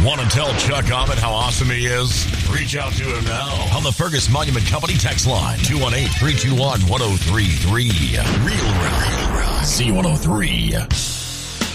Want to tell Chuck Ahmed how awesome he is? Reach out to him now on the Fergus Monument Company text line, 218-321-1033. Real Rock, C103.